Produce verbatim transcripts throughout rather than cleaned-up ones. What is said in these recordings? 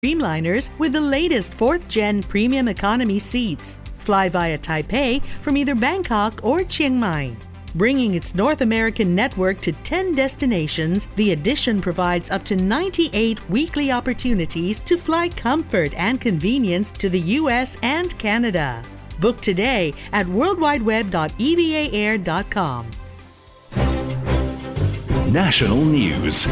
Streamliners with the latest fourth-gen premium economy seats. Fly via Taipei from either Bangkok or Chiang Mai. Bringing its North American network to ten destinations, the Edition provides up to ninety-eight weekly opportunities to fly comfort and convenience to the U S and Canada. Book today at world wide web dot e v a air dot com. National News.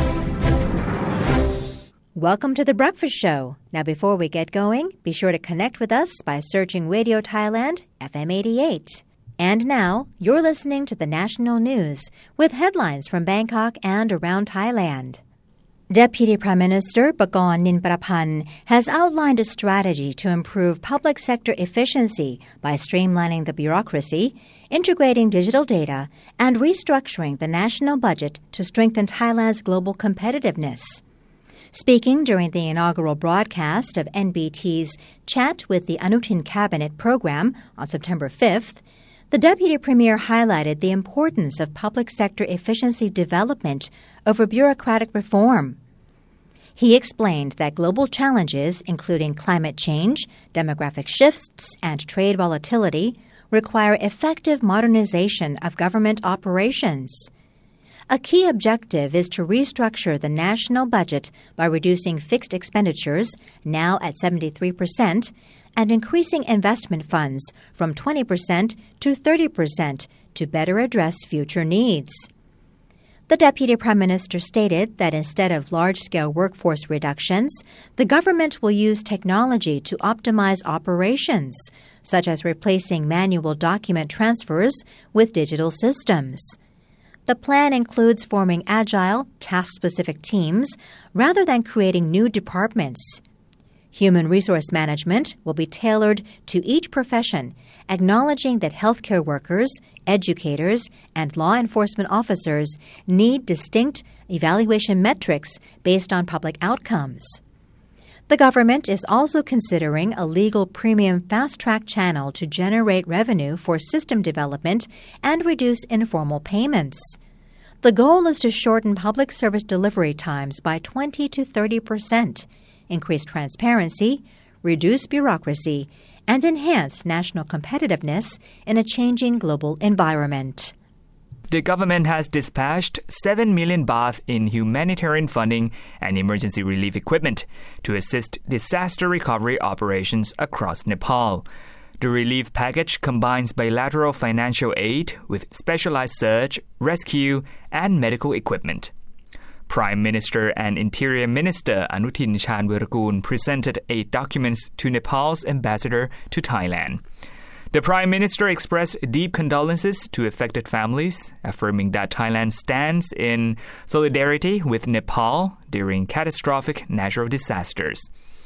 Welcome to The Breakfast Show. Now, before we get going, be sure to connect with us by searching Radio Thailand, F M eighty-eight. And now, you're listening to the national news with headlines from Bangkok and around Thailand. Deputy Prime Minister Pakorn Ninprapan has outlined a strategy to improve public sector efficiency by streamlining the bureaucracy, integrating digital data, and restructuring the national budget to strengthen Thailand's global competitiveness. Speaking during the inaugural broadcast of N B T's Chat with the Anutin Cabinet program on September fifth, the Deputy Premier highlighted the importance of public sector efficiency development over bureaucratic reform. He explained that global challenges, including climate change, demographic shifts, and trade volatility, require effective modernization of government operations. A key objective is to restructure the national budget by reducing fixed expenditures, now at seventy-three percent, and increasing investment funds from twenty percent to thirty percent to better address future needs. The Deputy Prime Minister stated that instead of large-scale workforce reductions, the government will use technology to optimize operations, such as replacing manual document transfers with digital systems. The plan includes forming agile, task-specific teams rather than creating new departments. Human resource management will be tailored to each profession, acknowledging that healthcare workers, educators, and law enforcement officers need distinct evaluation metrics based on public outcomes. The government is also considering a legal premium fast-track channel to generate revenue for system development and reduce informal payments. The goal is to shorten public service delivery times by twenty to thirty percent, increase transparency, reduce bureaucracy, and enhance national competitiveness in a changing global environment. The government has dispatched seven million baht in humanitarian funding and emergency relief equipment to assist disaster recovery operations across Nepal. The relief package combines bilateral financial aid with specialized search, rescue, and medical equipment. Prime Minister and Interior Minister Anutin Charnvirakul presented eight documents to Nepal's ambassador to Thailand. The Prime Minister expressed deep condolences to affected families, affirming that Thailand stands in solidarity with Nepal during catastrophic natural disasters.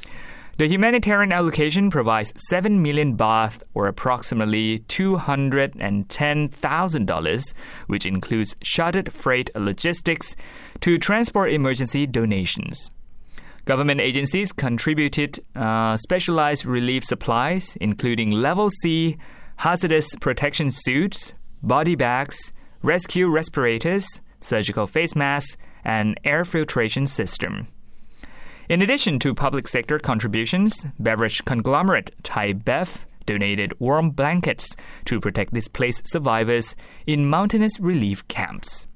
The humanitarian allocation provides seven million baht, or approximately two hundred ten thousand dollars, which includes shuttled freight logistics to transport emergency donations. Government agencies contributed uh, specialized relief supplies, including Level C, hazardous protection suits, body bags, rescue respirators, surgical face masks, and air filtration system. In addition to public sector contributions, beverage conglomerate Thai Bev donated warm blankets to protect displaced survivors in mountainous relief camps.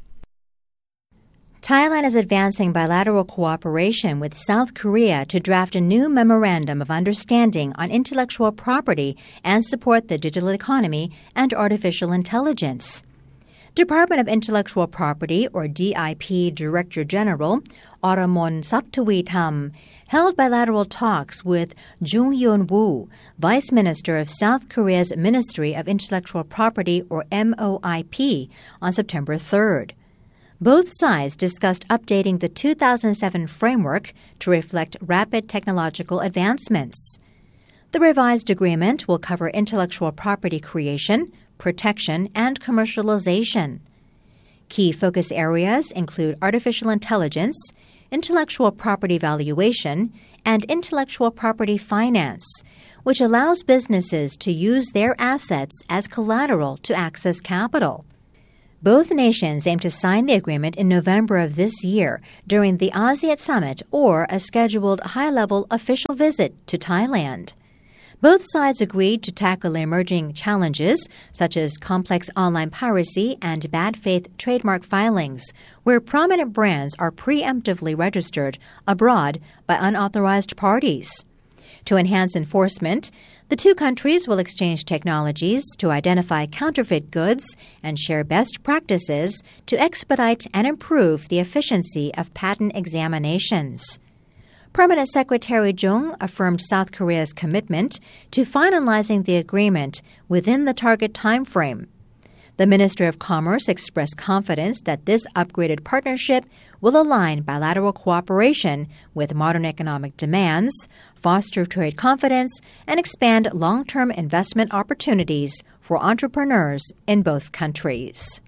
Thailand is advancing bilateral cooperation with South Korea to draft a new memorandum of understanding on intellectual property and support the digital economy and artificial intelligence. Department of Intellectual Property, or D I P Director General Oramon Saptawitam held bilateral talks with Jung Yeon-woo, Vice Minister of South Korea's Ministry of Intellectual Property, or M O I P, on September third. Both sides discussed updating the two thousand seven framework to reflect rapid technological advancements. The revised agreement will cover intellectual property creation, protection, and commercialization. Key focus areas include artificial intelligence, intellectual property valuation, and intellectual property finance, which allows businesses to use their assets as collateral to access capital. Both nations aim to sign the agreement in November of this year during the ASEAN Summit or a scheduled high-level official visit to Thailand. Both sides agreed to tackle emerging challenges such as complex online piracy and bad faith trademark filings, where prominent brands are preemptively registered abroad by unauthorized parties. To enhance enforcement, the two countries will exchange technologies to identify counterfeit goods and share best practices to expedite and improve the efficiency of patent examinations. Permanent Secretary Jung affirmed South Korea's commitment to finalizing the agreement within the target timeframe. The Ministry of Commerce expressed confidence that this upgraded partnership will align bilateral cooperation with modern economic demands, foster trade confidence, and expand long-term investment opportunities for entrepreneurs in both countries.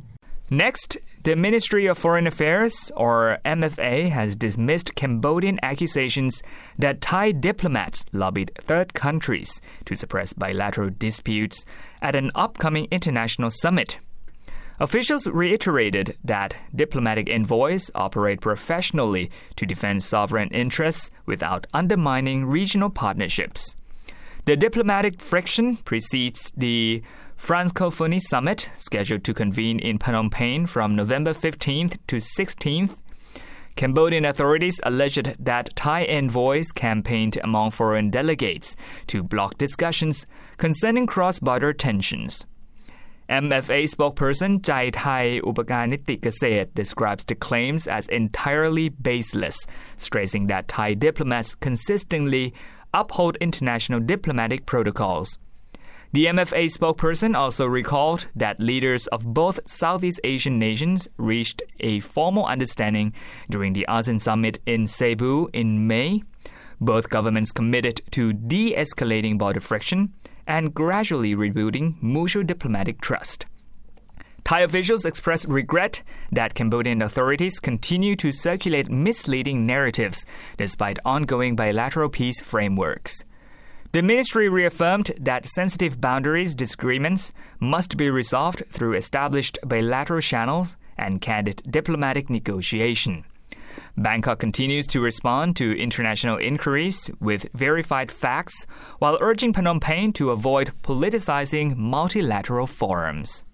Next, the Ministry of Foreign Affairs, or M F A, has dismissed Cambodian accusations that Thai diplomats lobbied third countries to suppress bilateral disputes at an upcoming international summit. Officials reiterated that diplomatic envoys operate professionally to defend sovereign interests without undermining regional partnerships. The diplomatic friction precedes the Francophonie Summit, scheduled to convene in Phnom Penh from November fifteenth to sixteenth. Cambodian authorities alleged that Thai envoys campaigned among foreign delegates to block discussions concerning cross-border tensions. M F A spokesperson Chai Thai Upakarniti Ksait describes the claims as entirely baseless, stressing that Thai diplomats consistently uphold international diplomatic protocols. The M F A spokesperson also recalled that leaders of both Southeast Asian nations reached a formal understanding during the ASEAN Summit in Cebu in May. Both governments committed to de-escalating border friction and gradually rebuilding mutual diplomatic trust. Thai officials expressed regret that Cambodian authorities continue to circulate misleading narratives despite ongoing bilateral peace frameworks. The ministry reaffirmed that sensitive boundaries disagreements must be resolved through established bilateral channels and candid diplomatic negotiation. Bangkok continues to respond to international inquiries with verified facts while urging Phnom Penh to avoid politicizing multilateral forums.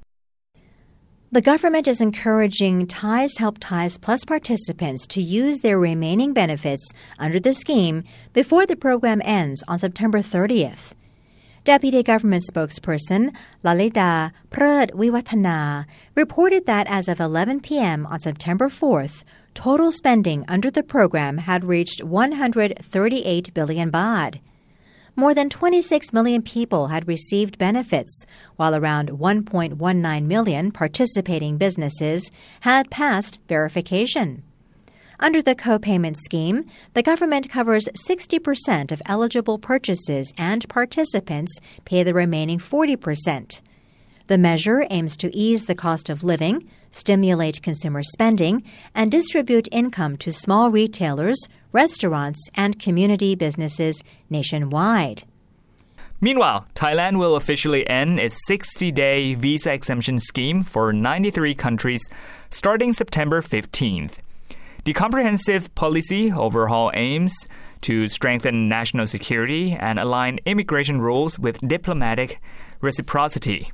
The government is encouraging Thais Help Thais Plus participants to use their remaining benefits under the scheme before the program ends on September thirtieth. Deputy Government Spokesperson Lalita Prad Wiwathana reported that as of eleven p.m. on September fourth, total spending under the program had reached one hundred thirty-eight billion baht. More than twenty-six million people had received benefits, while around one point one nine million participating businesses had passed verification. Under the co-payment scheme, the government covers sixty percent of eligible purchases and participants pay the remaining forty percent. The measure aims to ease the cost of living, stimulate consumer spending, and distribute income to small retailers, restaurants, and community businesses nationwide. Meanwhile, Thailand will officially end its sixty-day visa exemption scheme for ninety-three countries starting September fifteenth. The comprehensive policy overhaul aims to strengthen national security and align immigration rules with diplomatic reciprocity.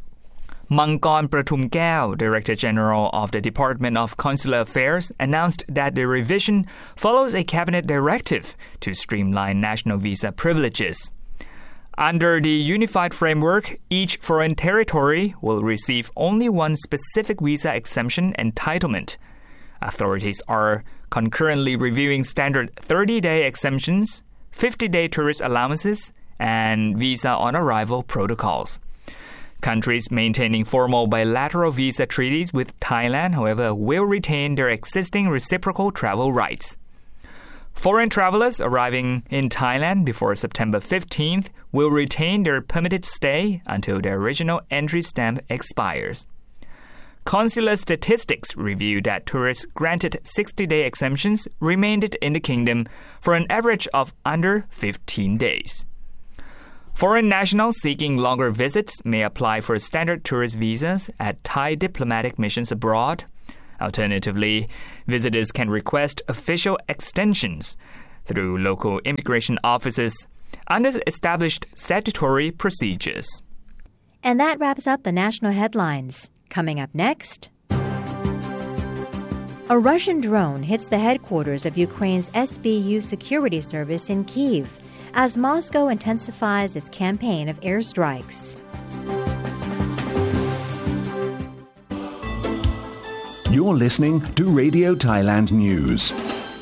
Mangkorn Prathumkeo, Director General of the Department of Consular Affairs, announced that the revision follows a cabinet directive to streamline national visa privileges. Under the unified framework, each foreign territory will receive only one specific visa exemption entitlement. Authorities are concurrently reviewing standard thirty-day exemptions, fifty-day tourist allowances, and visa on arrival protocols. Countries maintaining formal bilateral visa treaties with Thailand, however, will retain their existing reciprocal travel rights. Foreign travelers arriving in Thailand before September fifteenth will retain their permitted stay until their original entry stamp expires. Consular statistics revealed that tourists granted sixty-day exemptions remained in the kingdom for an average of under fifteen days. Foreign nationals seeking longer visits may apply for standard tourist visas at Thai diplomatic missions abroad. Alternatively, visitors can request official extensions through local immigration offices under established statutory procedures. And that wraps up the national headlines. Coming up next, a Russian drone hits the headquarters of Ukraine's S B U security service in Kyiv as Moscow intensifies its campaign of airstrikes. You're listening to Radio Thailand News.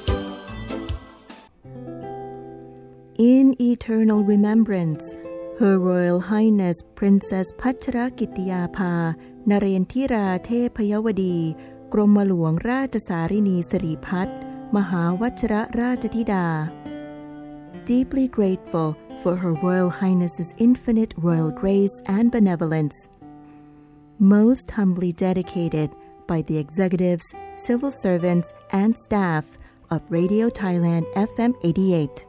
In eternal remembrance, Her Royal Highness Princess Pachrakitiyapha Narendra Thepayawadi กรมหลวงราชสารินีสิริพัฒน์มหาวชิรราชธิดา Deeply grateful for Her Royal Highness's infinite royal grace and benevolence. Most humbly dedicated by the executives, civil servants, and staff of Radio Thailand F M eighty-eight.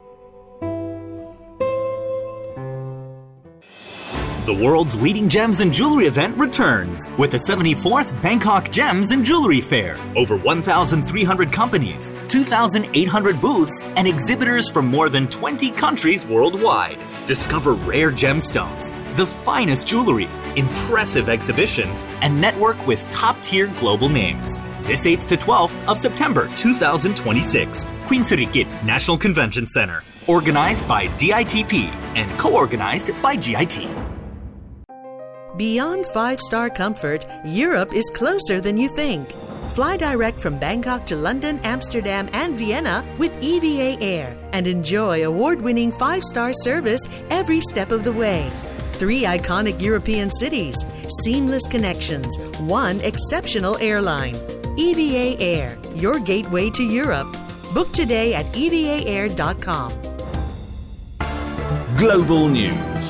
The world's leading gems and jewelry event returns with the seventy-fourth Bangkok Gems and Jewelry Fair. Over one thousand three hundred companies, two thousand eight hundred booths, and exhibitors from more than twenty countries worldwide. Discover rare gemstones, the finest jewelry, impressive exhibitions, and network with top-tier global names. This eighth to twelfth of September two thousand twenty-six, Queen Sirikit National Convention Center. Organized by D I T P and co-organized by G I T. Beyond five-star comfort, Europe is closer than you think. Fly direct from Bangkok to London, Amsterdam, and Vienna with E V A Air and enjoy award-winning five-star service every step of the way. Three iconic European cities, seamless connections, one exceptional airline. E V A Air, your gateway to Europe. Book today at E V A air dot com. Global News.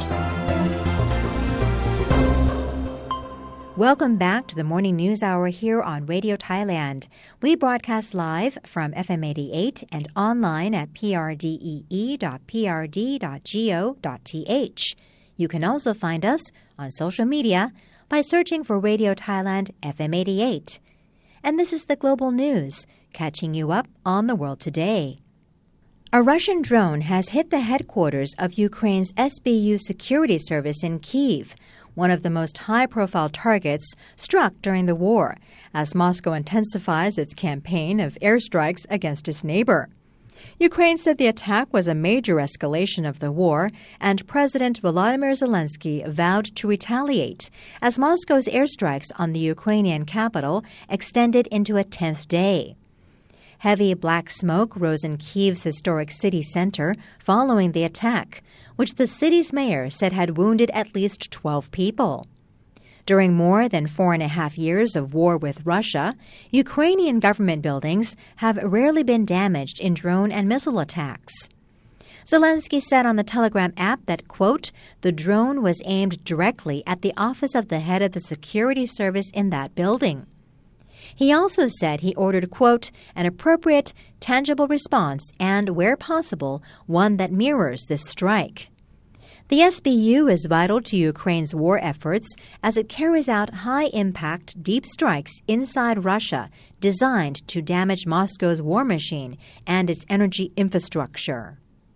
Welcome back to the Morning News Hour here on Radio Thailand. We broadcast live from F M eighty-eight and online at p r d e e dot p r d dot go dot t h. You can also find us on social media by searching for Radio Thailand F M eighty-eight. And this is the Global News, catching you up on the world today. A Russian drone has hit the headquarters of Ukraine's S B U security service in Kyiv, one of the most high-profile targets struck during the war, as Moscow intensifies its campaign of airstrikes against its neighbor. Ukraine said the attack was a major escalation of the war, and President Volodymyr Zelensky vowed to retaliate, as Moscow's airstrikes on the Ukrainian capital extended into a tenth day. Heavy black smoke rose in Kyiv's historic city center following the attack, which the city's mayor said had wounded at least twelve people. During more than four and a half years of war with Russia, Ukrainian government buildings have rarely been damaged in drone and missile attacks. Zelensky said on the Telegram app that, quote, the drone was aimed directly at the office of the head of the security service in that building. He also said he ordered, quote, an appropriate, tangible response and, where possible, one that mirrors this strike. The S B U is vital to Ukraine's war efforts as it carries out high-impact, deep strikes inside Russia designed to damage Moscow's war machine and its energy infrastructure.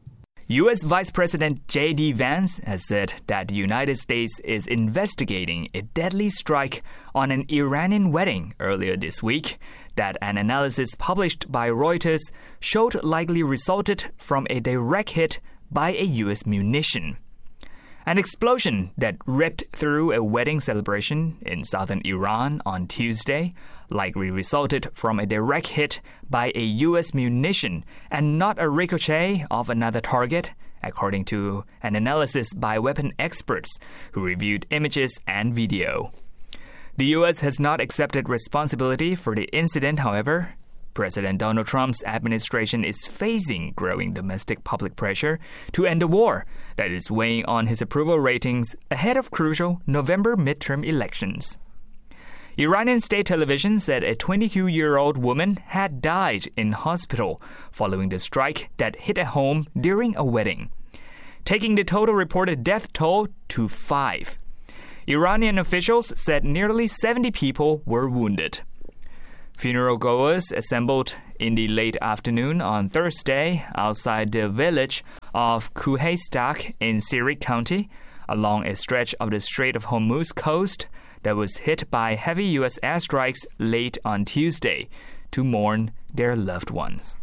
U S Vice President J D Vance has said that the United States is investigating a deadly strike on an Iranian wedding earlier this week that an analysis published by Reuters showed likely resulted from a direct hit by a U S munition. An explosion that ripped through a wedding celebration in southern Iran on Tuesday likely resulted from a direct hit by a U S munition and not a ricochet of another target, according to an analysis by weapon experts who reviewed images and video. The U S has not accepted responsibility for the incident, however. President Donald Trump's administration is facing growing domestic public pressure to end the war that is weighing on his approval ratings ahead of crucial November midterm elections. Iranian state television said a twenty-two-year-old woman had died in hospital following the strike that hit a home during a wedding. taking the total reported death toll to five. Iranian officials said nearly seventy people were wounded. Funeral goers assembled in the late afternoon on Thursday outside the village of Kuhaystak in Sirik County, along a stretch of the Strait of Hormuz coast that was hit by heavy U S airstrikes late on Tuesday, to mourn their loved ones.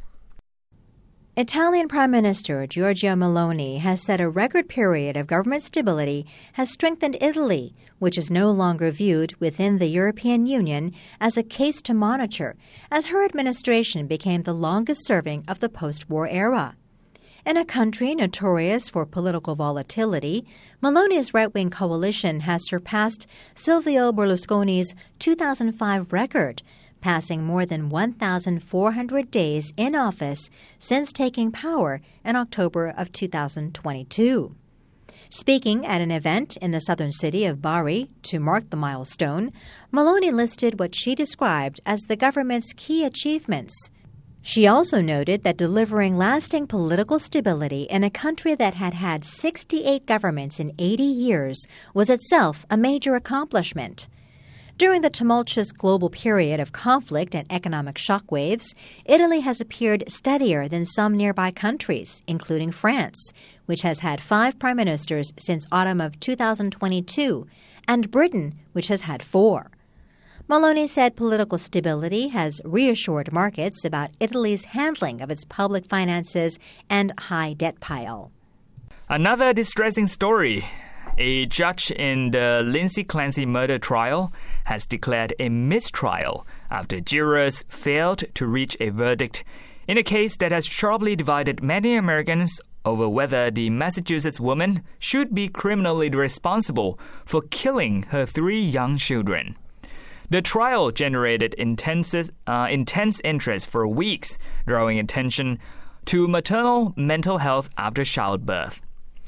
Italian Prime Minister Giorgia Meloni has said a record period of government stability has strengthened Italy, which is no longer viewed within the European Union as a case to monitor, as her administration became the longest-serving of the post-war era. In a country notorious for political volatility, Meloni's right-wing coalition has surpassed Silvio Berlusconi's two thousand five record, passing more than one thousand four hundred days in office since taking power in October of two thousand twenty-two. Speaking at an event in the southern city of Bari to mark the milestone, Meloni listed what she described as the government's key achievements. She also noted that delivering lasting political stability in a country that had had sixty-eight governments in eighty years was itself a major accomplishment. During the tumultuous global period of conflict and economic shockwaves, Italy has appeared steadier than some nearby countries, including France, which has had five prime ministers since autumn of two thousand twenty-two, and Britain, which has had four. Meloni said political stability has reassured markets about Italy's handling of its public finances and high debt pile. Another distressing story. A judge in the Lindsay Clancy murder trial has declared a mistrial after jurors failed to reach a verdict in a case that has sharply divided many Americans over whether the Massachusetts woman should be criminally responsible for killing her three young children. The trial generated intense, uh, intense interest for weeks, drawing attention to maternal mental health after childbirth.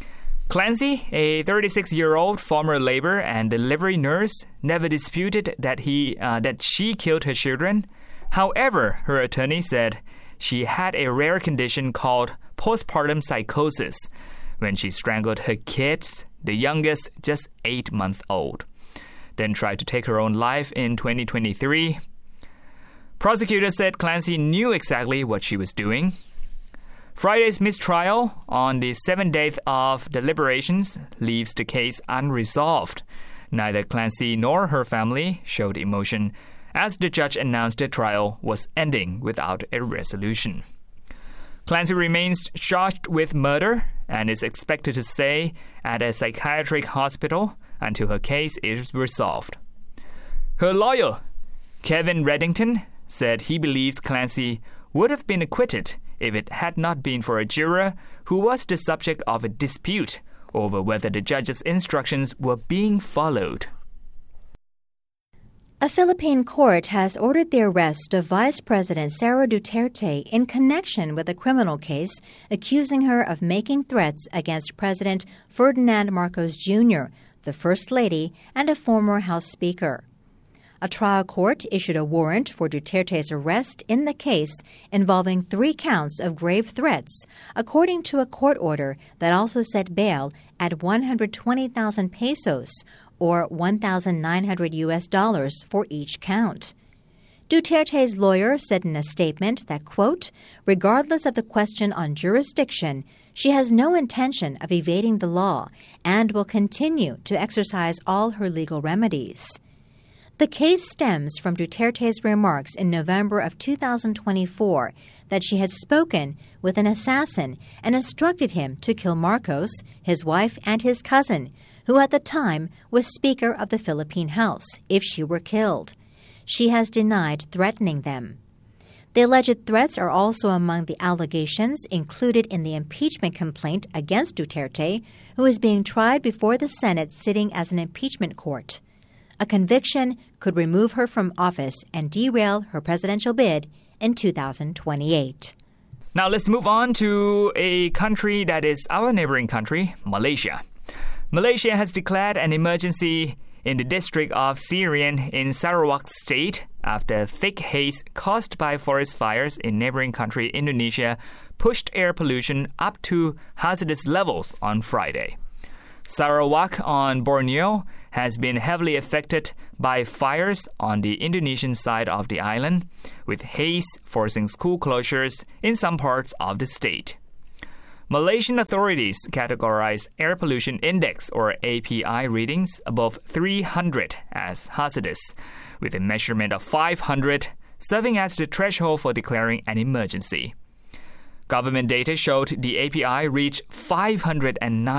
Clancy, a thirty-six-year-old former labor and delivery nurse, never disputed that he uh, that she killed her children. However, her attorney said she had a rare condition called postpartum psychosis when she strangled her kids, the youngest just eight months old, then tried to take her own life in twenty twenty-three. Prosecutors said Clancy knew exactly what she was doing. Friday's mistrial on the seventh day of deliberations leaves the case unresolved. Neither Clancy nor her family showed emotion as the judge announced the trial was ending without a resolution. Clancy remains charged with murder and is expected to stay at a psychiatric hospital until her case is resolved. Her lawyer, Kevin Reddington, said he believes Clancy would have been acquitted if it had not been for a juror who was the subject of a dispute over whether the judge's instructions were being followed. A Philippine court has ordered the arrest of Vice President Sara Duterte in connection with a criminal case accusing her of making threats against President Ferdinand Marcos Junior, the First Lady, and a former House Speaker. A trial court issued a warrant for Duterte's arrest in the case involving three counts of grave threats, according to a court order that also set bail at one hundred twenty thousand pesos, or one thousand nine hundred U S dollars for each count. Duterte's lawyer said in a statement that, quote, regardless of the question on jurisdiction, she has no intention of evading the law and will continue to exercise all her legal remedies. The case stems from Duterte's remarks in November of two thousand twenty-four that she had spoken with an assassin and instructed him to kill Marcos, his wife, and his cousin, who at the time was Speaker of the Philippine House, if she were killed. She has denied threatening them. The alleged threats are also among the allegations included in the impeachment complaint against Duterte, who is being tried before the Senate sitting as an impeachment court. A conviction could remove her from office and derail her presidential bid in two thousand twenty-eight. Now let's move on to a country that is our neighboring country, Malaysia. Malaysia has declared an emergency in the district of Sirian in Sarawak State after thick haze caused by forest fires in neighboring country Indonesia pushed air pollution up to hazardous levels on Friday. Sarawak on Borneo has been heavily affected by fires on the Indonesian side of the island, with haze forcing school closures in some parts of the state. Malaysian authorities categorize air pollution index or A P I readings above three hundred as hazardous, with a measurement of five hundred serving as the threshold for declaring an emergency. Government data showed the A P I reached five hundred nine